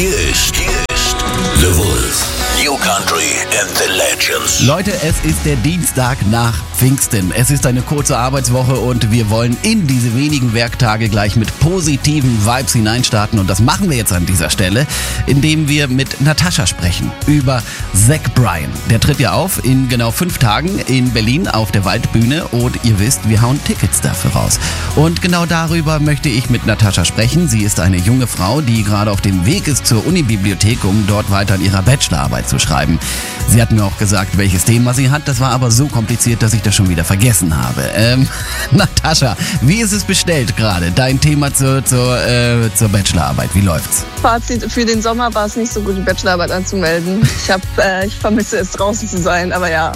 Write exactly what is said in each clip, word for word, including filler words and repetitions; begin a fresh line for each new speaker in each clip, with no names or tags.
Hier ist, hier ist The Wolf. New Country and the Legends.
Leute, es ist der Dienstag nach Pfingsten. Es ist eine kurze Arbeitswoche und wir wollen in diese wenigen Werktage gleich mit positiven Vibes hineinstarten. Und das machen wir jetzt an dieser Stelle, indem wir mit Natascha sprechen über Zach Bryan. Der tritt ja auf in genau fünf Tagen in Berlin auf der Waldbühne und ihr wisst, wir hauen Tickets dafür raus. Und genau darüber möchte ich mit Natascha sprechen. Sie ist eine junge Frau, die gerade auf dem Weg ist zur Unibibliothek, um dort weiter an ihrer Bachelorarbeit zu schreiben. Sie hat mir auch gesagt, welches Thema sie hat. Das war aber so kompliziert, dass ich das schon wieder vergessen habe. Ähm, Natascha, wie ist es bestellt gerade? Dein Thema zur, zur, äh, zur Bachelorarbeit. Wie läuft's?
Fazit, für den Sommer war es nicht so gut, die Bachelorarbeit anzumelden. Ich, hab, äh, ich vermisse es, draußen zu sein, aber ja.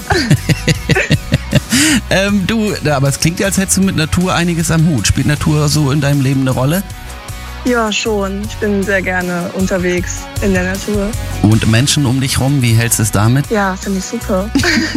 ähm, du, aber es klingt ja, als hättest du mit Natur einiges am Hut. Spielt Natur so in deinem Leben eine Rolle?
Ja, schon. Ich bin sehr gerne unterwegs in der Natur.
Und Menschen um dich rum, wie hältst du es damit?
Ja, finde ich super.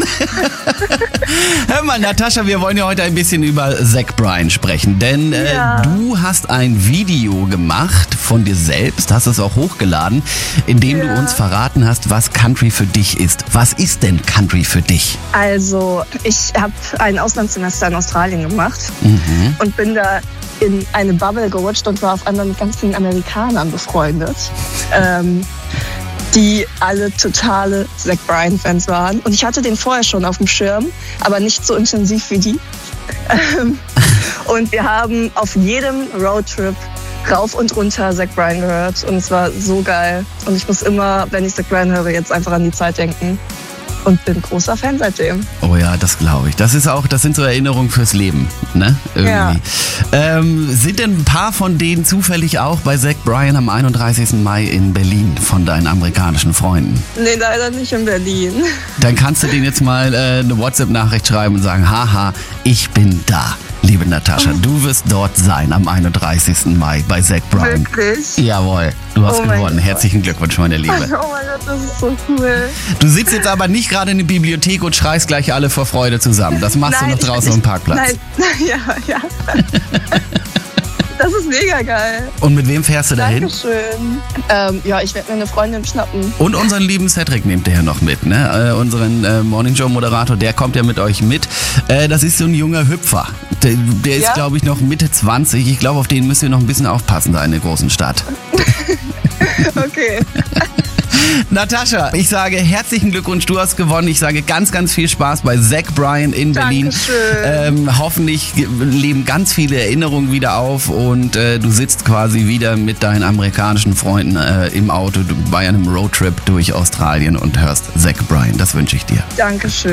Hör mal, Natascha, wir wollen ja heute ein bisschen über Zach Bryan sprechen, denn äh,
Ja.
du hast ein Video gemacht von dir selbst, hast es auch hochgeladen, in dem
Ja.
du uns verraten hast, was Country für dich ist. Was ist denn Country für dich?
Also, ich habe ein Auslandssemester in Australien gemacht
Mhm.
und bin da in eine Bubble gerutscht und war auf einmal mit ganz vielen Amerikanern befreundet, ähm, die alle totale Zach Bryan-Fans waren. Und ich hatte den vorher schon auf dem Schirm, aber nicht so intensiv wie die. Ähm, und wir haben auf jedem Roadtrip rauf und runter Zach Bryan gehört und es war so geil. Und ich muss immer, wenn ich Zach Bryan höre, jetzt einfach an die Zeit denken. Und bin großer Fan seitdem.
Oh ja, das glaube ich. Das ist auch, das sind so Erinnerungen fürs Leben, ne? Irgendwie.
Ja.
Ähm, sind denn ein paar von denen zufällig auch bei Zach Bryan am einunddreißigsten Mai in Berlin von deinen amerikanischen Freunden?
Nee, leider nicht in Berlin.
Dann kannst du denen jetzt mal äh, eine WhatsApp-Nachricht schreiben und sagen, haha, ich bin da. Liebe Natascha, du wirst dort sein am einunddreißigsten Mai bei Zach Bryan.
Wirklich?
Jawohl, du hast
Oh mein
gewonnen.
Gott.
Herzlichen Glückwunsch, meine Liebe.
Oh mein Gott, das ist so cool.
Du sitzt jetzt aber nicht gerade in der Bibliothek und schreist gleich alle vor Freude zusammen. Das machst
Nein,
du noch draußen
ich,
am Parkplatz.
Nein, ja, ja. Das ist mega geil.
Und mit wem fährst du dahin?
Dankeschön. Ähm, ja, ich werde mir eine Freundin schnappen.
Und unseren lieben Cedric nehmt ihr ja noch mit, ne? Äh, unseren äh, Morning Show Moderator, der kommt ja mit euch mit. Äh, das ist so ein junger Hüpfer. Der, der ist,
Ja?
glaube ich, noch Mitte zwanzig. Ich glaube, auf den müsst ihr noch ein bisschen aufpassen da in der großen Stadt.
Okay.
Natascha, ich sage herzlichen Glückwunsch, du hast gewonnen. Ich sage ganz, ganz viel Spaß bei Zach Bryan in Berlin.
Dankeschön.
Ähm, hoffentlich leben ganz viele Erinnerungen wieder auf und äh, du sitzt quasi wieder mit deinen amerikanischen Freunden äh, im Auto bei einem Roadtrip durch Australien und hörst Zach Bryan. Das wünsche ich dir.
Dankeschön.